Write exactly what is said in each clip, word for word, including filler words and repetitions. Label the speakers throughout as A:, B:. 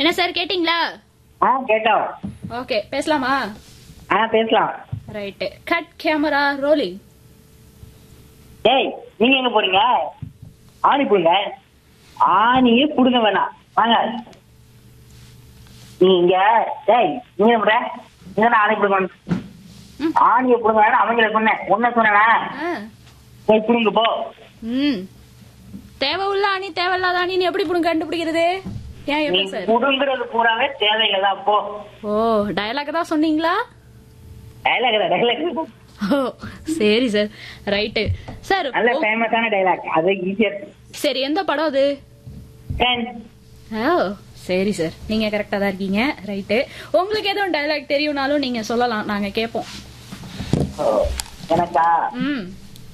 A: என்ன சார் கேட்டிங்களா?
B: ஆ கேட்டோம்.
A: ஓகே பேசலாமா?
B: ஆ பேசலாம்.
A: ரைட். Cut camera rolling.
B: டேய் நீங்க எங்க போறீங்க? ஆணி புடுங்க. ஆணியே புடுங்க வேணாம், வாங்க நீங்க. டேய் நீங்க என்ன பண்ற? நீங்க தான் ஆணி புடுங்க. ஆணியை புடுங்க வேணாம், அவங்கள சொன்னேன். ஒன்ன சொன்னா போய் புடுங்க போ.
A: ம் தேவை உள்ள அணி தேவையில்லாத அணின்னு எப்படி புடுங்க கண்டுபிடிக்கிறது? ஏன் எப்படி சார்?
B: புடுங்குறது பூராவே தேவையில்லதான் போ.
A: ஓ டயலாக் தான் சொன்னீங்களா?
B: டைலாக் தான், டைலாக்.
A: ஓ சரி சார். Right sir.
B: நல்ல ஃபேமஸான டைலாக், அது ஈஸியா.
A: சரி எந்த படம் அது?
B: டென்.
A: ஓ சரி சார், நீங்க கரெக்டா தான் இருக்கீங்க. ரைட்டு. உங்களுக்கு எதுவும் டயலாக் தெரியும்னாலும் நீங்க சொல்லலாம், நாங்க கேட்போம்.
B: எனக்கா?
A: ம்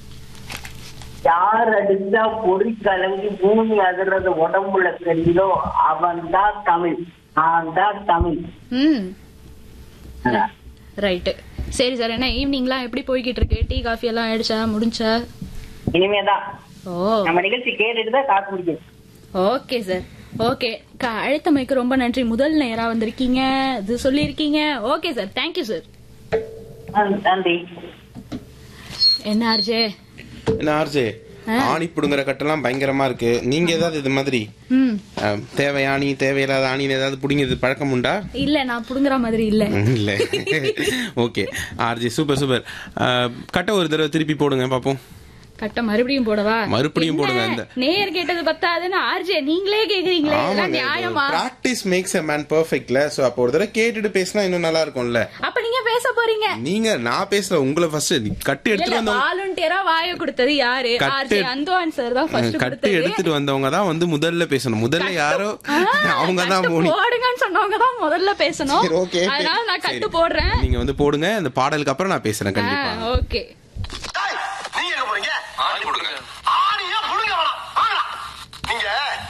B: யார் அடிச்சா பொறி கலங்கி பூமி அதிர்றது உடம்புல தெரியுதோ அவன் தான் தமிழ், நான் தான் தமிழ்.
A: ம் ரைட்டு. சரி சார், என்ன ஈவினிங்லாம் எப்படி போய்கிட்டு இருக்கு? டீ காஃபி எல்லாம் ஆயிடுச்சா, முடிஞ்சா?
B: இனிமேதான்.
A: ஓ
B: நம்ம நிகழ்ச்சி கேட்டுட்டு தான் காசு முடிக்கும்.
A: Okay sir. ஓகே, அழைத்தமைக்கு ரொம்ப நன்றி. முதல் நேரா வந்திருக்கீங்க, இது சொல்லியிருக்கீங்க. Okay sir, thank you sir.
B: நன்றி.
A: என்ன ஆர்ஜே?
C: என்ன ஆர்ஜே, ஆணி புடுங்குற கட்டெல்லாம் பயங்கரமா இருக்கு. நீங்க ஏதாவது இது மாதிரி தேவை ஆணி தேவையில்லாத ஆணின்னு ஏதாவது புடுங்கிறது பழக்கம் உண்டா?
A: இல்ல, நான் புடுங்குற மாதிரி இல்ல.
C: இல்ல. Okay RJ, super super. கட்ட ஒரு தடவை திருப்பி போடுங்க பாப்போம்.
A: கட்ட மறுபடியும் போடவா?
C: மறுபடியும் போடுங்க. இந்த
A: நேர் கேட்டது பத்தாதுன்னு ஆர்ஜே நீங்களே கேக்குறீங்களே, இதெல்லாம் நியாயமா?
C: Practice makes a man பெர்ஃபெக்ட்ல. So அப்போ ஒரு தடவை கேட்டுட்டு பேசினா இன்னும் நல்லா இருக்கும்ல.
A: அப்ப நீங்க பேச போறீங்க? நீங்க
C: நான் பேசல, உங்களை ஃபர்ஸ்ட் கட்டி எடுத்துட்டு வந்தவங்க.
A: வாலண்டியரா வாயை கொடுத்தது யாரு? ஆர்ஜே அந்தோன் சார் தான் ஃபர்ஸ்ட் கொடுத்தது.
C: கட்டி எடுத்துட்டு வந்தவங்க தான் வந்து முதல்ல பேசணும். முதல்ல யாரோ அவங்க தான்
A: போடுங்கன்னு சொன்னவங்க தான் முதல்ல பேசணும். அதனால நான் கட்டு போடுறேன், நீங்க
C: வந்து போடுங்க. அந்த பாடலுக்கு அப்புறம் நான் பேசுறேன் கண்டிப்பா.
A: ஓகே.
D: நீங்க எங்க போறீங்க? ஆணி புடுங்க. ஆணியா புடுங்க வேணாம், வாங்கடா நீங்க.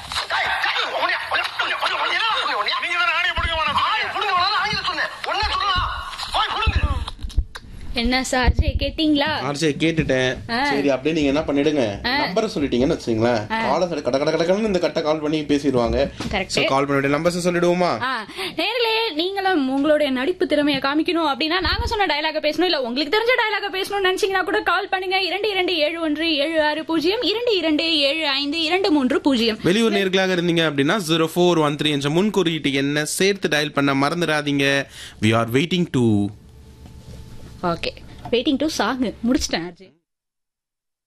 D: நீங்க வேற ஆணியை புடுங்க வேணாம். ஆணி புடுங்க வேணாம் ஆங்கில சொன்னேன். ஒண்ணே சொல்லலாம், போய் புடுங்க.
A: என்ன சார் ஆர்ஜே கேட்டீங்களா?
C: ஆர்ஜே கேட்டுட்டேன். சரி அப்படியே நீங்க என்ன பண்ணிடுங்க, நம்பர் சொல்லிட்டீங்கன்னு வச்சுங்களேன். கால கட கட கடன்னு இந்த கட்ட கால் பண்ணி பேசிடுவாங்க. சோ கால் பண்ணிட்டு நம்பர்ஸ் சொல்லிடுவோமா?
A: நேரிலே நீங்களும் உங்களுடைய நடிப்பு திறமையை காமிக்கணும் அப்படின்னா நாங்க சொன்ன டயலாக பேசணும், இல்ல உங்களுக்கு தெரிஞ்ச டயலாக பேசணும்னு நினைச்சீங்கன்னா கூட கால் பண்ணுங்க. இரண்டு இரண்டு ஏழு ஒன்று ஏழு ஆறு பூஜ்ஜியம் இரண்டு இரண்டு ஏழு ஐந்து இரண்டு மூன்று பூஜ்ஜியம்.
C: வெளியூர் நேர்களாக இருந்தீங்க அப்படின்னா ஜீரோ ஃபோர் ஒன் த்ரீ என்ற முன்குறியீட்டு என்ன சேர்த்து டயல் பண்ண மறந்துடாதீங்க. We are waiting to.
A: Okay, waiting to song முடிச்சிட்டேன்.